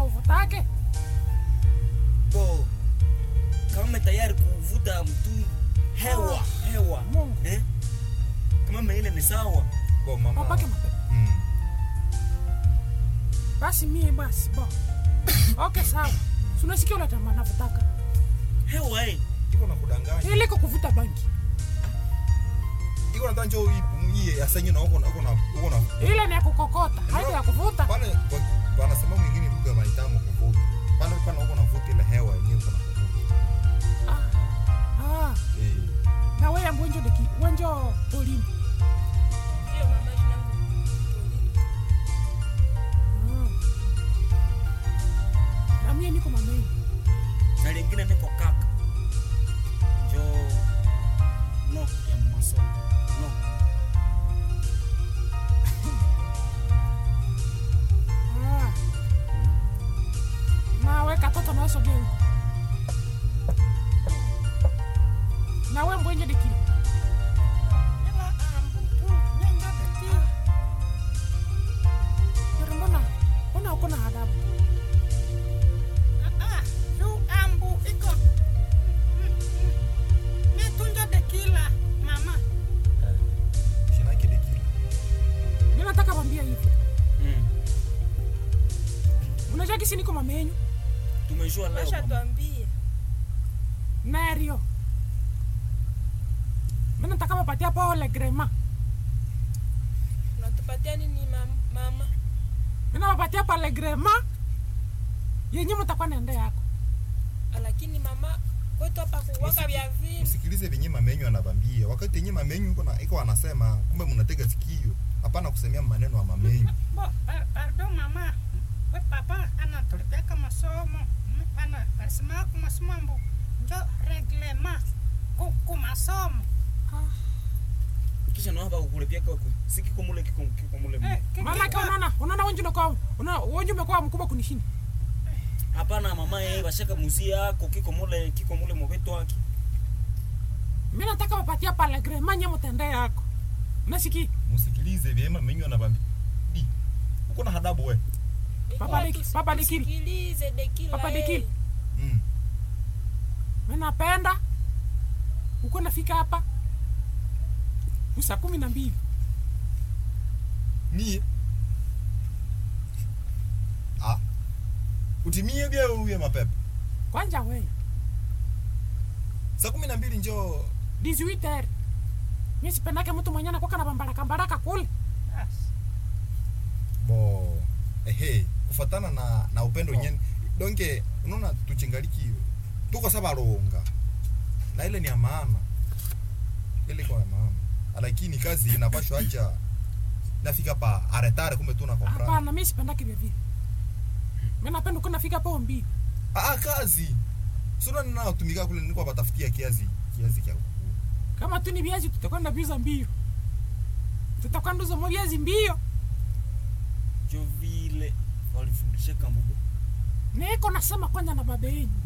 uvutake? Bo. Kama tayari kuvuta mtu hewa. Mungu. Kama ile ni sawa. Bo mama. Papake mapepe. Basi mie basi bo. Okay sawa. Unasikia ule tamaa navutaka. Hewa Iko na kudanganya. Ile iko kuvuta bangi. Iko na tanjo iye asenye na uko na. Ile ni ya kukokota, haiko ya kuvuta. Pale wanasema mwingine lugha ya maitamu kuvuta. Pale uko na vuta ile hewa yenyewe uko na kuvuta. Na wewe mbonjo deki, wenjo polini. Ndio mama yangu polini. Na mimi niko mamei. Na lingine niko kaka. No ya masomo. No. Na wewe katoto na wewe gani? Na wewe mbonjo deki. Mbona uko na adabu? Nataka kwambia hivi. Unajua kisi niko mamenyu? Tumejua leo. Acha tuambie. Mario. Mimi nataka wapatia pole grema. Unatupatia nini mama? Mimi nawapatia pale grema. Yenyewe mtakuwa naenda yako. Lakini mama kwetu hapa kuwaka vya vile. Usikilize venye mamenyu anavambia. Wakati yenye mamenyu iko anasema kumbe mnatega sikio. Hapana kusemea maneno ya mamenyu. Pardon mama. We papa anatulipeka masomo. Anasema kwa masomo ndio reglema kwa masomo. Kisha naomba kukulepia kwa sikiko mule. Mama kama unaona wengi ndoko. Wengi umekuwa mkubwa kunishinda. Hapana mama bashaka muzia yako kiko mule mwetu wake. Mimi nataka wapatia pale grema nyemo tende yako. Unasikia? Musikilize vyema mamenyu anavambia. Uko na hadabu wewe. Papa Dekili. Sikilize Dekili. Papa Dekili. Mimi napenda uko nafika hapa saa 12. Mie. Utimie bia uye mapepe. Kwanja wewe. Saa 12 njoo 18h. Mimi sipendake mtu mwenye anakuwa na bambaraka kule. Bo. Kufatana na upendo nyen. Donge unaona tuchingaliki. Tuko sabaronga. Na ile ni ya maana. Ile kwa maana. Lakini kazi inapashwa acha. Nafika pa aretare kumbe tu na comprendre. Hapana, mimi sipendake vile. Mimi napenda uko nafika hapo mbili. Kazi. Sio nina utumika kule niko batafutia kiazi kia. Kama tu ni viazi tutakwenda biza mbio. Tutakwenda zo viazi mbio. Jo vile walifundisha kambugo. Niko nasema kwanza na baba yenu.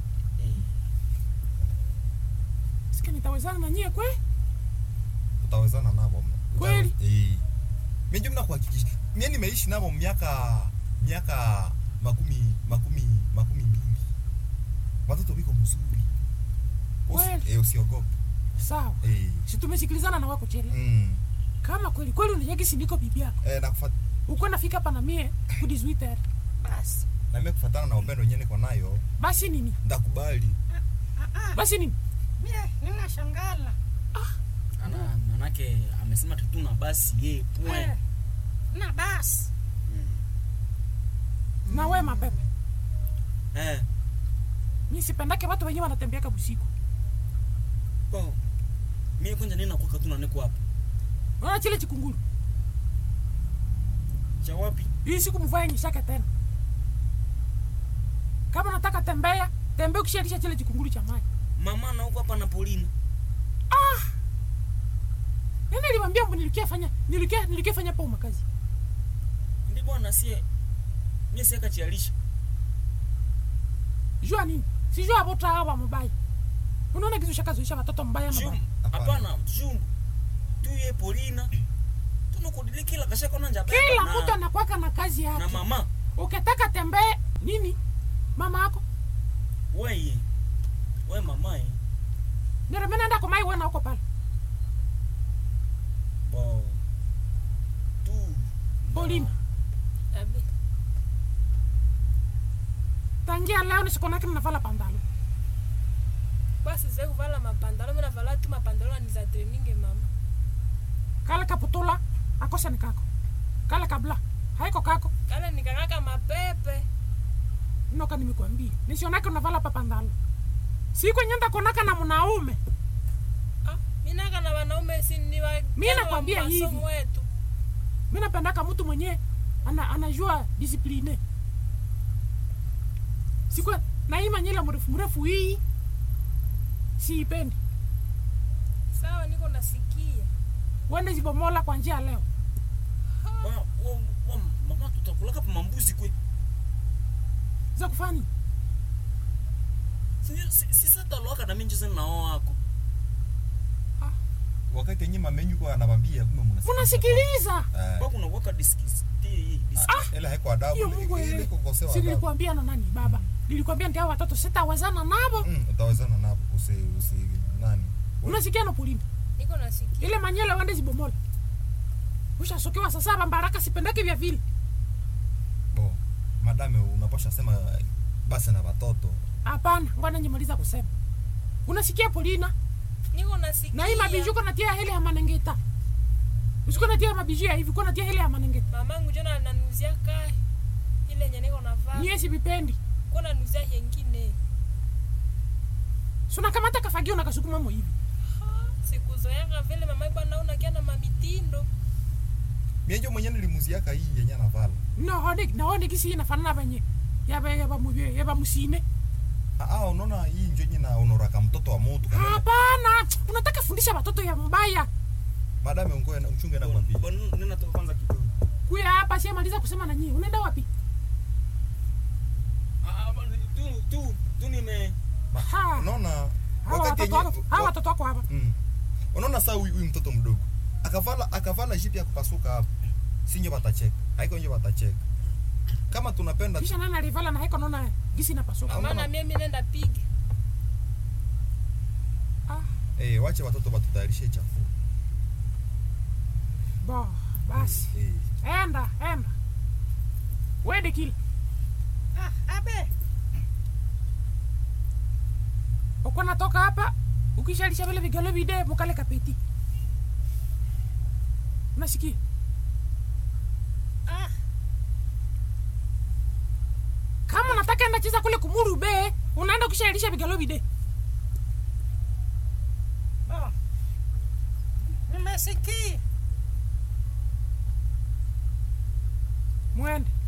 Sika nitawezana na nyie kweli? Utawezana nabo. Kweli? Mimi mna kuhakikisha. Mimi nimeishi nabo miaka makumi mbili. Watoto wiko mzuri. Usiogope. Sawa. Si tumesikilizana na wako chele. Kama kweli unajaki si niko bibi yako. Nakufuata. Uko nafika hapa na mie ku 18h. Basi. Na mimi kufuatana na upendo wenyewe niko nayo. Basi nini? Ndakubali. Basi nini? Mie ninashangala. Manake amesema tutuna basi point. Na basi. Na wewe mapepe. Mimi sipendake watu wenyewe wanatembea kabusiku. Mimi kwanza nina kwa katuna niko hapa. Unaona chile chikunguru? Cha wapi? Hii siku mvua nyeshaka tena. Kama nataka tembea ukisharisha chile chikunguru cha maji. Mama na huko hapa na Polina. Nani alimwambia nilikia fanya pa makazi? Ndi bwana mimi si akachialisha. Jua nini? Si jua bota hawa mbaya. Unaona kitu shakazoisha watoto mbaya na mbaya. Hapana, jumbu. Tuye Polina. Tunakudili kila kashako na njaba. Kila mtu anakuwa na kazi yake. Na mama, ukitaka tembea nini? tangia leo nisikonake navala pandalo. Basi sasa kuvala mapandalo mimi navala tu mapandalo ni za training mama. Kale kaputula akosa ni kako. Kale kabla haiko kako. Kale nikakaka mapepe. Noka nimekwambia. Nisionake unavala papandalo. Siku nyenda konaka na mwanaume. Mimi naka na wanaume si ni wa. Mimi nakwambia hivi. Mimi napendaka mtu mwenye anajua discipline. Siku na hii manyela mrefu hii siipendi. Sawa niko nasikia. Wende zibomola kwa njia leo. Mama tutakulaka pa mambuzi kwe. Za kufani. Sisa taloka na minji zina nao wako. Wakati yenye mamenyu kwa anabambia kumbe mnasikiliza. Baba kuna waka diskis. Ela haiko adabu ile kukosewa. Si nilikwambia na nani baba? Nilikwambia ndio watoto sitawezana nabo. Utawezana nabo usi nani? Unasikia na Polini? Niko nasikia. Ile manyela wende zibomola. Ushasokewa sasa Baraka sipendake vya vile. Madame unapasha sema basi na watoto. Hapana, ngoja nimaliza kusema. Unasikia Polina? Niko nasikia. Na hii mabiju uko natia hele ya manengeta. Usiko natia mabiju ya hivi, uko natia hele ya manengeta. Mamangu jana ananuzia kai. Ile yenye niko navaa. Niye si bipendi. Kuna nuzia nyingine. Suna kamata kafagio na kasukuma mo hivi. Sikuzoea vile mama bwana naona kiana mamitindo. Mienjo mwenye nilimuziaka hii yenye anavala. No, kisi inafanana venye. Yaba musine. Unaona hii ndio yenye na honoraka mtoto wa mtu kama. Hapana, unataka fundisha watoto ya mbaya. Madame ungoe na uchunge na kwambia. Bwana natoka kwanza kidogo. Kuya hapa si maliza kusema na nyinyi. Unaenda wapi? Tu nime. Unaona hawa watoto wako hapa. Unaona sasa huyu mtoto mdogo. Akavala jipi ya kupasuka hapo. Sinje watacheka. Haiko nje watacheka. Kama tunapenda kisha nani alivala na haiko naona gisi inapasuka. Maana mimi nenda piga. Wache watoto watutayarishe chakula. Basi. Enda. Wede kile. Abe. Uko natoka hapa, ukishalisha vile vigalo vide mukale kapeti. Unasikia? Kama unataka enda cheza kule kumuru be, unaenda kushalisha vigalo vide. Nimesikia. Mwende.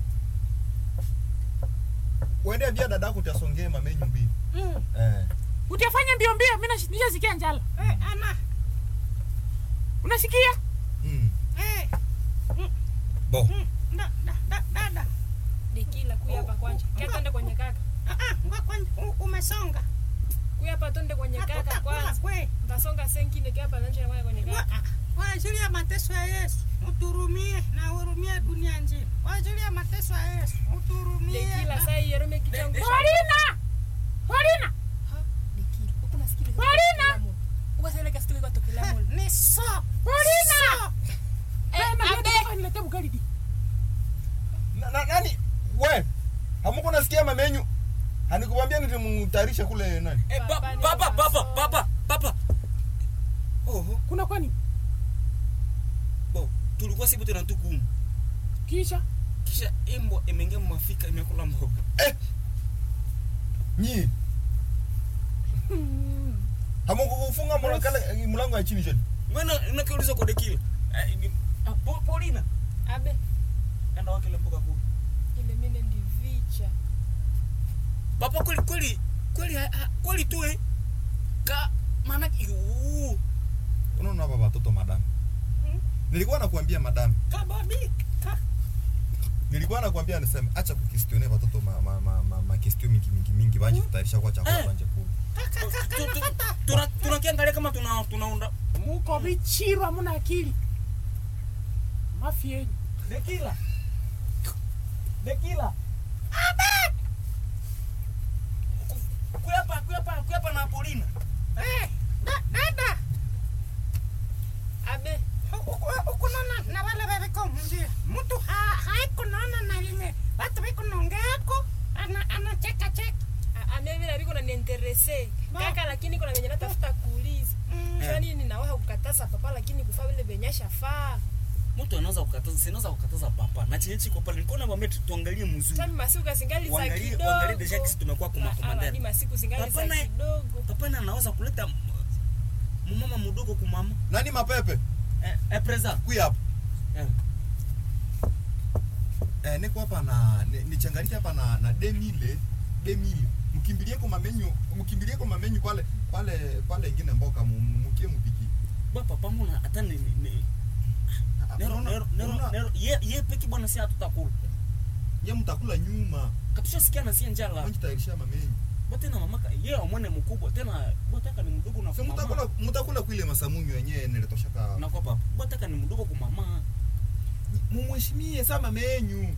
Uende vya dadako utasongee mamenyu mbili. Utafanya mbio, mimi nishasikia njala. Ana. Unasikia? Dada. Dikila kuya hapa kwanza. Kia twende kwenye kaka. Umesonga. Kuya hapa twende kwenye kaka kwanza. Utasonga sengine kia hapa nje kwenye kaka. Kwa ajili ya mateso ya Yesu, uturumie na urumie dunia nzima. Kwa ajili ya mateso ya Yesu, uturumie. Dikila sasa yerome kichongo. Polina. Dikila. Uko nasikia? Polina. Uko sasa ile kastuli kwa tokela mall. Ni so. Polina. Abe. Nilete bugalidi. Nani? We. Hamuko nasikia mamenyu? Hanikuambia nilimtayarisha kule nani? Papa. Kuna kwani? Tulikuwa sibu tena tukumu. Kisha imbo imeingia mwafika imekula mboga. Nyi. Hamuko kufunga mlango ya chini chini. Mbona unakiuliza kwa Dekila? Polina. Abe. Kanda wake ile mboga kule. Ile mimi ndivicha. Papa kweli tu ka maana Unaona baba watoto madam. Nilikuwa nakuambia madam. Nilikuwa nakuambia niseme acha kukistione watoto ma question mingi banje tutayarisha kwa chakula banje kula. Tunakiangalia kama tunaunda muko bichiro hamuna akili. Mafia. Dekila. Abe. Kuyapa na Polina. Dada. Abe. Ukunona na wale wako mjia. Mtu haiko naona na lime. Watu wiko nongeko. ana cheka. Mimi na biko na niinteresse. Kaka lakini kuna venye natafuta kuuliza. Sasa nini nawaha kukataza papa lakini kufa vile venyasha faa. Mtu anaweza kukataza, sinaweza kukataza papa. Na chenye chiko pale niko na mwambie tuangalie mzuri. Sasa masiku kazingali za kidogo. Wangalie deja kisi tumekuwa kwa komanda. Ni masiku zingali za kidogo. Papa na anaweza kuleta mama mdogo kwa mama. Nani mapepe? Preza. Kuya hapa. Niko hapa na nichangalia hapa na demile. Mkimbilie kwa mamenyu pale ingine mboka mkie mpiki. Ba papa mbona hata ni Nero ye peki bwana si hatutakula. Ye mtakula nyuma. Katusha sikia na si njala. Mwenye tayarisha mamenyu. Bote na mamaka ye omone mkubwa tena botaka ni mdogo na mama. Mtakula kuile masamunyu yenyewe niletoshaka. Na kwa papa. Botaka ni mdogo kwa mama. Mumheshimie sama menyu.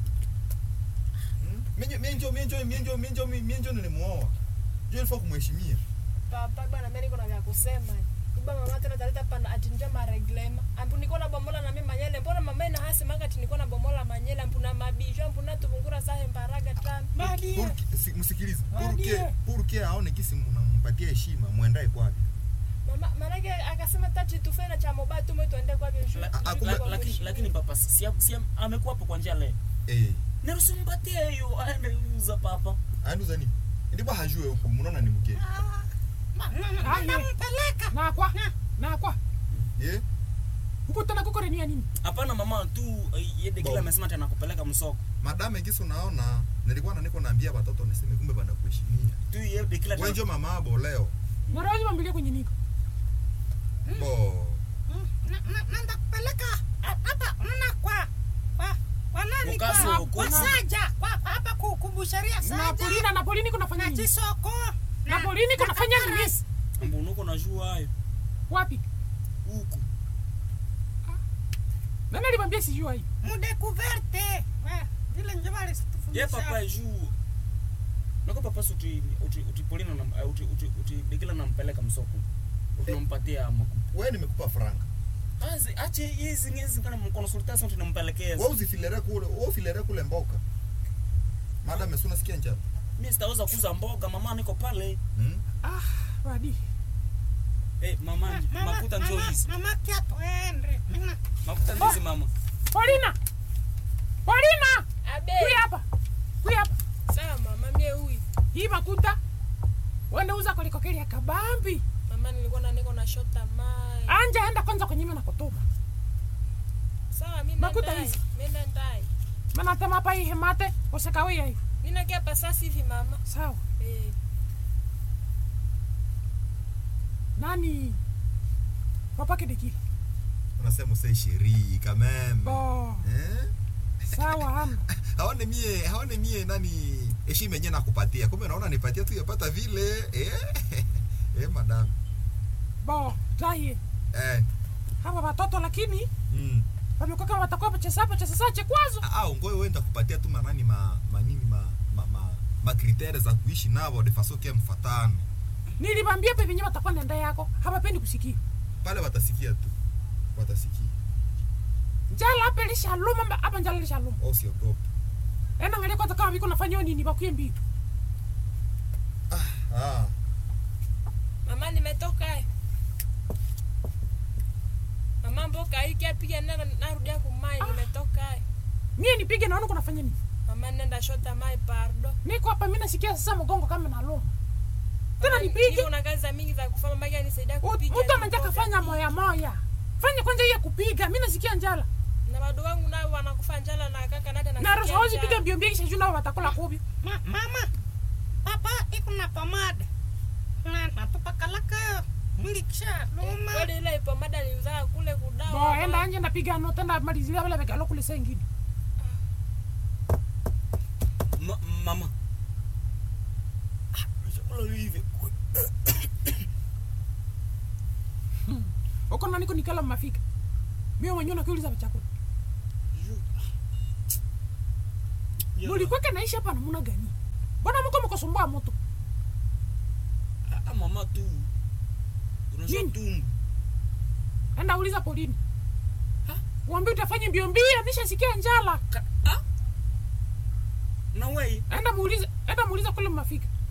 Menjo nilimuoa. Je, ilifaa kumheshimia. Papa bwana mimi niko na vya kusema. Baba mama tena taleta pana atinja mareglema. Ambu niko na bomola na mimi manyele. Mbona mama ina hasi manga niko na bomola manyele mpuna mabijo mpuna tubungura sahe mbaraga tano. Msikilize. Porque aone kisi mnampatia heshima muendae kwake. Mama manake akasema tati tufena cha mobatu mwe tuende kwa bijo. Lakini papa si amekuwa hapo kwa njia leo. Nero simpatie hiyo aende uza papa. Aende nini? Ndipo hajue huko mnaona ni mgeni. Nampeleka. Na kwa. Huko tena kuko renia nini? Hapana mama tu yede kila amesema tena kupeleka msoko. Madame kisi unaona nilikuwa niko naambia watoto niseme kumbe bana kuheshimia. Tu yede kila wewe ndio mama abo leo. Na roho mambilia kwenye niko. Nanda kupeleka hapa mna kwa nani kwa saja kwa hapa kubusharia saja. Na Polini kuna fanya nini? Na Chisoko. Na Polini kuna fanya nini? Mbona uko najua hayo? Wapi? Huko. Nani alimwambia sijua hii? Mudekuverte. Vile njema ye papa juu. Nako papa suti Polina na uti Dekila nampeleka msoko. Unampatia makuta. Wewe nimekupa franga. Ache hizi ngezi kana mkonsultation tunampelekea. Wewe usifilere kule mboka. Madam sio nasikia njaa. Mimi sitaweza kuuza mboga mama niko pale. Wadi. Mama makuta njoo hizi. Mama kiapo ende. Makuta ndizi mama. Polina. Abe. Kuya hapa. Sawa mama mie huyu. Hii makuta. Wende uza kwa likokeli ya kabambi. Mama nilikuwa niko na shota mai. Anja enda kwanza kwenye mimi nakutuma. Sawa mimi makuta hizi. Mimi ndai. Maana tema hapa hii hemate usikawia hivi. Mimi nakia pasa hivi mama. Sawa. Nani? Papa Kidiki. Unasema usai sheri kama Sawa hana. Haone mie nani heshima yenyewe nakupatia. Kumbe naona nipatia tu yapata vile. Madam. Tahi. Hawa watoto lakini wamekuwa kama watakuwa pachesa kwazo. Ngoe wewe ndakupatia tu manani ma kriteria za kuishi nao de façon que mfatane. Nilimwambia pepe wenyewe watakuwa nenda yako. Hawapendi kusikia. Pale watasikia tu. Watasikia. Njala hapa lishaluma hapa njala lishaluma. Usiogope. Angalia kwanza kama biko nafanya nini bakuye mbio. Mama nimetoka. Mama mboka hiki apiga narudia kumai nimetoka. Mimi nipige naona kuna fanya nini? Mama nenda shota mai pardo. Niko hapa mimi nasikia sasa mgongo kama naloma. Tena nipige. Una kazi mingi za kufanya mama anisaidia kupiga. Mtu anataka fanya moya. Fanya kwanza hiyo kupiga. Mimi nasikia njala. Na bado wangu nao wanakufa njala na kaka nata na roho hawezi piga mbio kisha juna watakula kubi. Mama. Papa iko na pomade. Na tupakalaka mwili kisha luma. Wale ile pomade nilizaa kule kudawa. Enda anje napiga no tena malizia wale wekalo kule sengine. Mama. Chakula hivi. Uko nani kunikala mafika? Mimi mwenyewe nakuuliza chakula. Mulikuwa kanaishi hapa namna gani? Mbona mko mkosumbua moto? Mama tu. Unajua tumbo. Enda uliza Polini. Uambie utafanya mbio nishasikia njala. Na wewe? Enda muulize kule mafika.